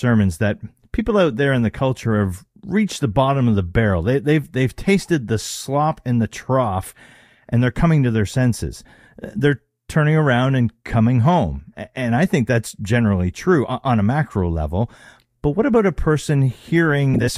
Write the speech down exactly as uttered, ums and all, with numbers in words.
sermons that people out there in the culture have reached the bottom of the barrel. They, they've they've tasted the slop in the trough, and they're coming to their senses. They're turning around and coming home. And I think that's generally true on a macro level. But what about a person hearing this